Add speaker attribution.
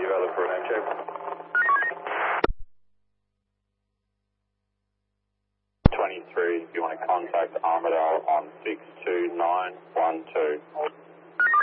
Speaker 1: available for an check. 23, if you want to contact Armidale on 62912.